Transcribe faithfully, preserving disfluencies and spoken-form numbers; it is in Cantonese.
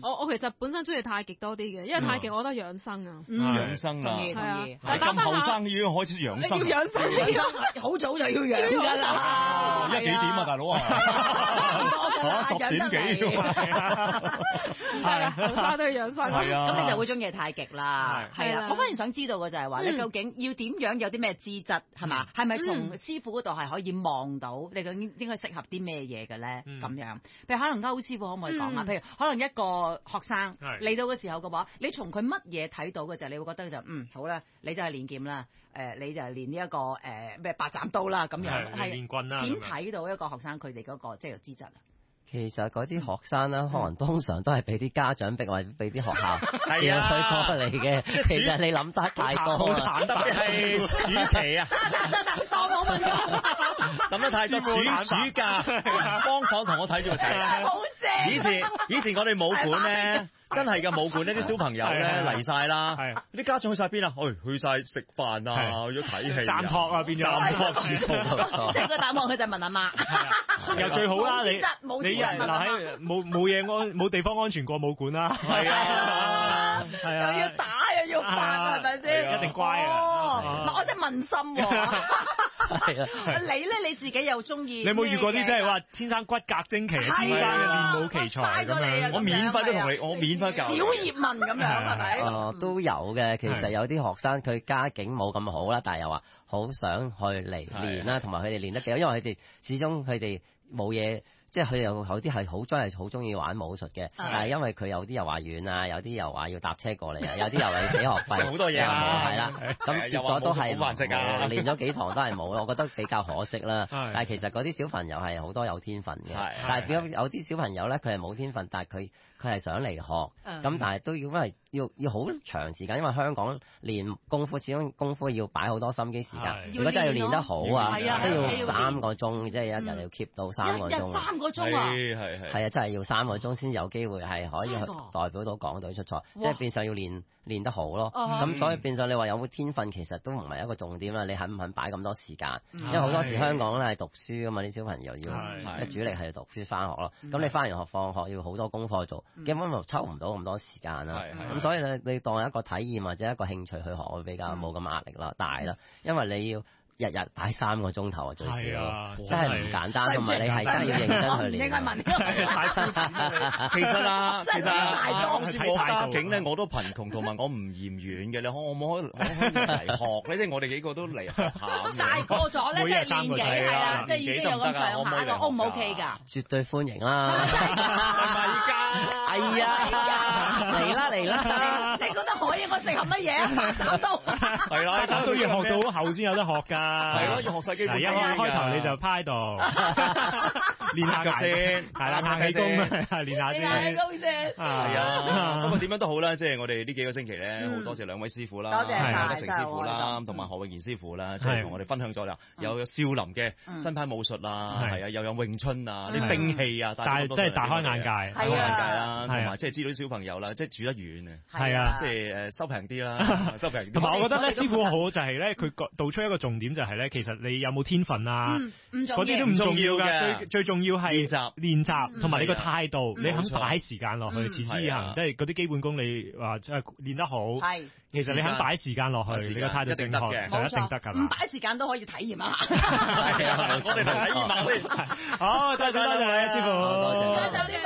我我其實本身中意太極多啲嘅，因為太極我覺得養生啊， 養生啊， 係啊， 你咁後生已經開始養生， 要養生， 好早就要養㗎啦。 而家幾點啊，大佬啊？十點幾？ 係啊，後生都要養生。 係啊， 咁你就會中意太極啦。係啊，我反而想知道嘅就係話，你究竟要點樣有啲咩資質係嘛？係咪從師傅嗰度係可以望到你究竟應該適合啲咩嘢嘅咧？咁樣，譬如可能歐師傅可唔可以講啊？譬如可能一個學生嚟到嘅時候嘅話，你從佢乜嘢睇到嘅就係你會覺得就嗯好啦，你就係練劍啦，誒你就係練呢一個誒咩八斬刀啦咁樣，係練棍啦。 點睇到一個學生佢哋嗰個即係資質啊？ 其實嗰啲學生咧，可能通常都係俾啲家長逼或者俾啲學校係啊推過嚟嘅。其實你諗得太多啦， 特別係暑期啊， 當我問咗， 諗得太多。暑暑假幫手同我睇住個仔， 好正。 以前以前我哋武館咧。真係㗎，武館呢啲小朋友咧嚟晒啦，啲家長去晒邊啊？去去晒食飯啊，去咗睇戲， 暫託啊，變咗暫託住肚。 即係個答案佢就問阿媽， 又最好啦，你你人嗱喺冇冇嘢安冇地方安全過武館啦， 係啊， 係啊， 又要打又要罰，係咪先？ 一定乖啊！ 嗱，我真係問心喎。 係啊， 你咧你自己又中意？ 你有冇遇過啲即係話天生骨骼精奇、天生嘅練武奇才咁樣？ 我免費都同你，我免費教。 小葉問咁樣係咪？ 哦，都有嘅。其實有啲學生佢家境冇咁好啦，但係又話好想去嚟練啦，同埋佢哋練得幾好，因為佢哋始終佢哋冇嘢。即係佢又有啲係好真係好中意玩武術嘅，但係因為佢有啲又話遠啊，有啲又話要搭車過嚟啊，有啲又話要俾學費， 好多嘢啊， 係啦，咁結果都係冇練咗幾堂都係冇咯，我覺得比較可惜啦。但係其實嗰啲小朋友係好多有天分嘅，但係有啲小朋友咧佢係冇天分，但係佢佢係想嚟學，咁但係都要因為要要好長時間，因為香港練功夫始終功夫要擺好多心機時間，如果真係要練得好啊，都要三個鐘，即係一日要 keep 到三個鐘。 個鐘啊， 係係係， 係啊，真係要三個鐘先有機會係可以去代表到港隊出賽，即係變相要練練得好咯。咁所以變相你話有冇天分，其實都唔係一個重點啦。你肯唔肯擺咁多時間？因為好多時香港咧係讀書噶嘛，啲小朋友要即係主力係讀書翻學咯。咁你翻完學放學要好多功課做，基本上抽唔到咁多時間啦。咁所以咧，你當一個體驗或者一個興趣去學，會比較冇咁壓力啦，大啦。因為你要日日擺三個鐘頭啊，最少，真係唔簡單，同埋你係真係要認真去練。應該問， 太膚淺。其實啦，其實啱先我家境咧，我都貧窮，同埋我唔嫌遠嘅。你可我冇可可唔可以嚟學咧？即係我哋幾個都嚟學下。 都大個咗咧，即係年紀係啊，即係已經有咁上下啦。O 唔 O K 㗎？ 絕對歡迎啦！ 係咪㗎？ 係啊，嚟啦嚟啦！ 你覺得可以？我適合乜嘢？八斬刀係啦， 都要學到後先有得學㗎。 係咯，要學晒基本功。 一開開頭你就趴喺度練下腳先，係啦，硬氣功練下先。 練下功先。 係啊，不過點樣都好啦，即係我哋呢幾個星期咧，好多謝兩位師傅啦， 多謝晒德成師傅啦，同埋何永賢師傅啦，即係同我哋分享咗啦，有少林嘅新派武術啦，係啊，又有詠春啊，啲兵器啊， 但係真係大開眼界， 大開眼界啦，同埋即係知道啲小朋友啦，即係住得遠啊， 係啊， 即係誒收平啲啦，收平啲。 同埋我覺得咧，師傅好就係咧，佢道出一個重點就係咧，其實你有冇天分啊？嗰啲都唔重要嘅，最最重要係練習練習，同埋你個態度，你肯擺時間落去，持之以恆，即係嗰啲基本功你話即係練得好，係其實你肯擺時間落去，你個態度正確就一定得㗎啦。 唔擺時間都可以體驗下。 係啊，我哋嚟體驗下先。 好，多謝多謝師傅。